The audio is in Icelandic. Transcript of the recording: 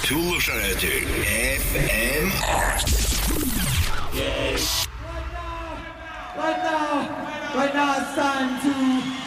Слушайте FM Art. Right now, it's time to